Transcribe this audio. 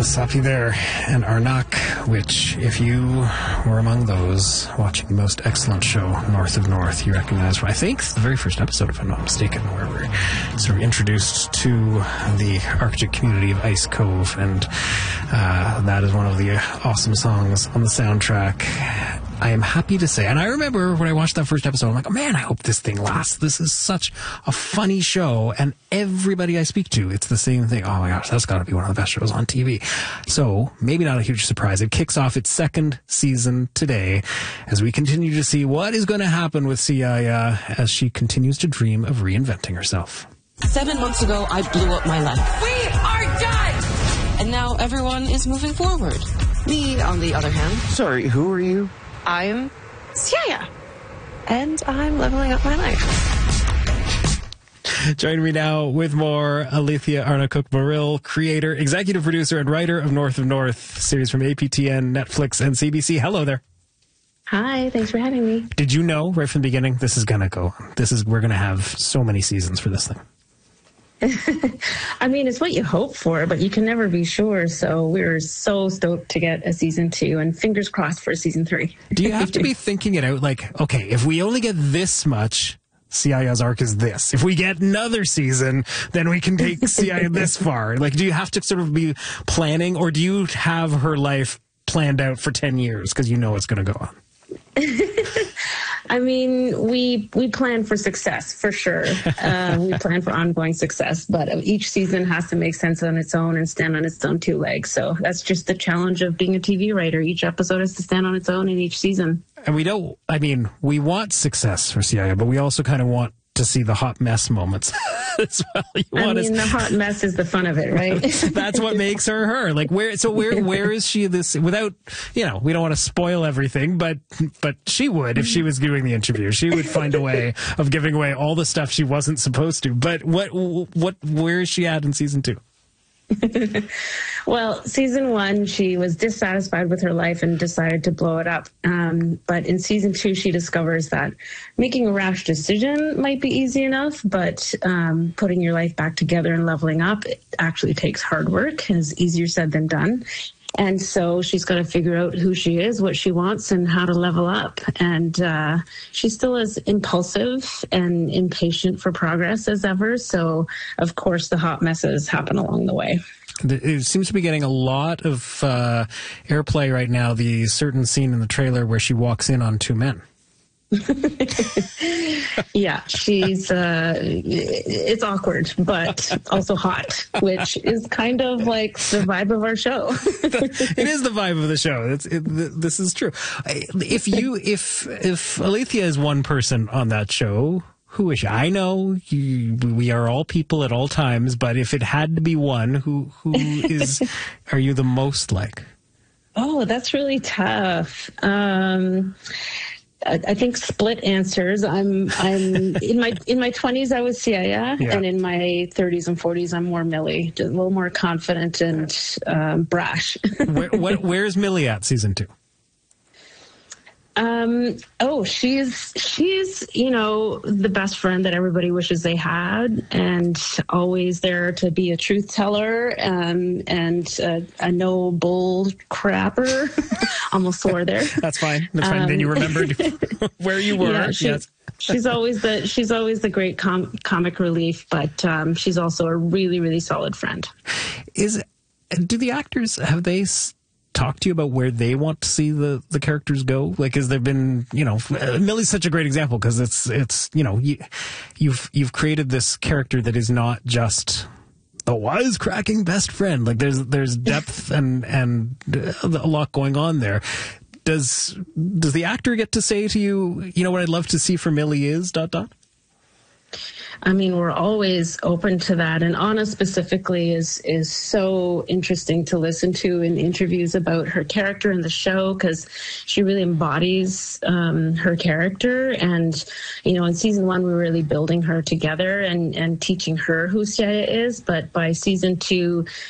Safi there, and Arnak, which, if you were among those watching the most excellent show, North of North, you recognize from, I think, the very first episode, if I'm not mistaken, where we're sort of introduced to the Arctic community of Ice Cove, and that is one of the awesome songs on the soundtrack. I am happy to say, and I remember when I watched that first episode, I'm like, oh man, I hope this thing lasts. This is such a funny show, and everybody I speak to, it's the same thing. Oh my gosh, that's got to be one of the best shows on TV. So, maybe not a huge surprise. It kicks off its second season today as we continue to see what is going to happen with Siaya as she continues to dream of reinventing herself. 7 months ago, I blew up my life. We are done! And now everyone is moving forward. Me, on the other hand. Sorry, who are you? I'm Siaya, and I'm leveling up my life. Joining me now with more, Alethea Arnacook-Baril, creator, executive producer, and writer of North, series from APTN, Netflix, and CBC. Hello there. Hi, thanks for having me. Did you know right from the beginning this is going to go? We're going to have so many seasons for this thing. I mean, it's what you hope for, but you can never be sure. So we're so stoked to get a season 2 and fingers crossed for a season 3. Do you have to be thinking it out like, okay, if we only get this much, Siaya's arc is this. If we get another season, then we can take Siaya this far. Like, do you have to sort of be planning, or do you have her life planned out for 10 years because you know it's going to go on? I mean, we plan for success, for sure. We plan for ongoing success, but each season has to make sense on its own and stand on its own 2 legs. So that's just the challenge of being a TV writer. Each episode has to stand on its own in each season. And we want success for Siaya, but we also kind of want to see the hot mess moments as well. The hot mess is the fun of it, right? That's what makes her. Like, where is she this, without, we don't want to spoil everything, but she would, if she was doing the interview, she would find a way of giving away all the stuff she wasn't supposed to. But where is she at in season 2? Well, season 1, she was dissatisfied with her life and decided to blow it up. But in season 2, she discovers that making a rash decision might be easy enough, but putting your life back together and leveling up, it actually takes hard work and is easier said than done. And so she's got to figure out who she is, what she wants, and how to level up. And she's still as impulsive and impatient for progress as ever. So, of course, the hot messes happen along the way. It seems to be getting a lot of airplay right now, the certain scene in the trailer where she walks in on 2 men. Yeah, she's it's awkward, but also hot, which is kind of like the vibe of our show. It is the vibe of the show. This is true. If Alethea is one person on that show, who is she? I know we are all people at all times, but if it had to be one, who are you the most like? Oh, that's really tough. I think split answers. I'm in my 20s I was Siaya, and in my 30s and 40s I'm more Millie, just a little more confident and brash. Where's Millie at season 2? She's the best friend that everybody wishes they had, and always there to be a truth teller, and a no bull crapper. Almost swore there. That's fine. Then you remembered where you were. Yeah, yes. She's always the great comic relief, but she's also a really, really solid friend. Do the actors, have they talk to you about where they want to see the characters go? Like, has there been, Millie's such a great example because it's you've created this character that is not just a wisecracking best friend. Like, there's depth and a lot going on there. Does the actor get to say to you, what I'd love to see for Millie is ... I mean, we're always open to that. And Anna specifically is so interesting to listen to in interviews about her character in the show, because she really embodies her character. And, in season 1, we were really building her together and teaching her who Siaya is. But by season 2,